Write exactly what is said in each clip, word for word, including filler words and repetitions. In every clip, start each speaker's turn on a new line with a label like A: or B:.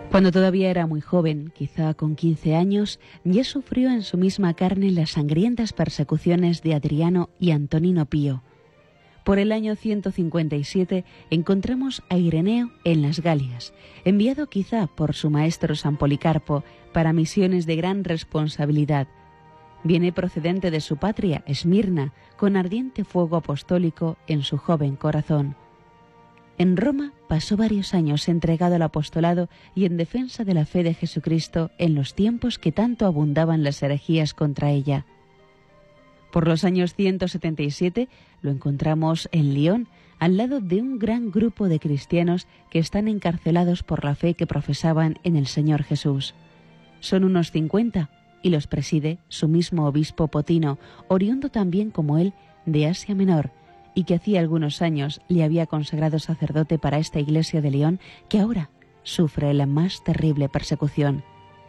A: Cuando todavía era muy joven, quizá con quince años, ya sufrió en su misma carne las sangrientas persecuciones de Adriano y Antonino Pío. Por el año ciento cincuenta y siete encontramos a Ireneo en las Galias, enviado quizá por su maestro San Policarpo para misiones de gran responsabilidad. Viene procedente de su patria, Esmirna, con ardiente fuego apostólico en su joven corazón. En Roma pasó varios años entregado al apostolado y en defensa de la fe de Jesucristo en los tiempos que tanto abundaban las herejías contra ella. Por los años ciento setenta y siete lo encontramos en Lyon, al lado de un gran grupo de cristianos que están encarcelados por la fe que profesaban en el Señor Jesús. Son unos cincuenta y los preside su mismo obispo Potino, oriundo también como él de Asia Menor, y que hacía algunos años le había consagrado sacerdote para esta iglesia de León, que ahora sufre la más terrible persecución.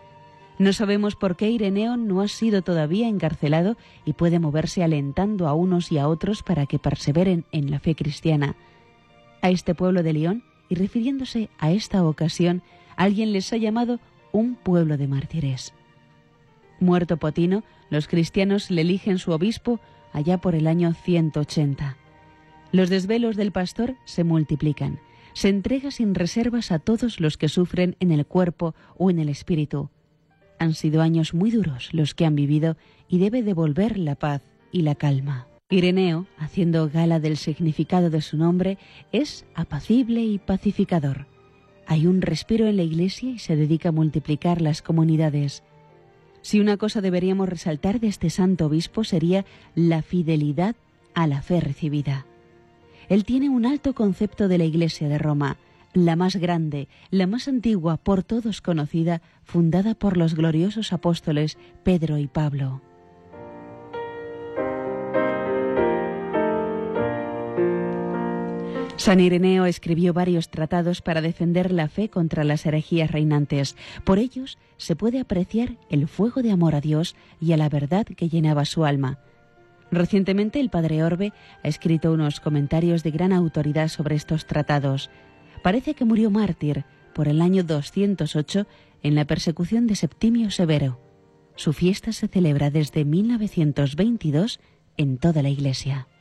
A: No sabemos por qué Ireneo no ha sido todavía encarcelado y puede moverse alentando a unos y a otros para que perseveren en la fe cristiana. A este pueblo de León, y refiriéndose a esta ocasión, alguien les ha llamado un pueblo de mártires. Muerto Potino, los cristianos le eligen su obispo allá por el año ciento ochenta. Los desvelos del pastor se multiplican. Se entrega sin reservas a todos los que sufren en el cuerpo o en el espíritu. Han sido años muy duros los que han vivido y debe devolver la paz y la calma. Ireneo, haciendo gala del significado de su nombre, es apacible y pacificador. Hay un respiro en la iglesia y se dedica a multiplicar las comunidades. Si una cosa deberíamos resaltar de este santo obispo sería la fidelidad a la fe recibida. Él tiene un alto concepto de la Iglesia de Roma, la más grande, la más antigua, por todos conocida, fundada por los gloriosos apóstoles Pedro y Pablo. San Ireneo escribió varios tratados para defender la fe contra las herejías reinantes. Por ellos se puede apreciar el fuego de amor a Dios y a la verdad que llenaba su alma. Recientemente el padre Orbe ha escrito unos comentarios de gran autoridad sobre estos tratados. Parece que murió mártir por el año doscientos ocho en la persecución de Septimio Severo. Su fiesta se celebra desde mil novecientos veintidós en toda la Iglesia.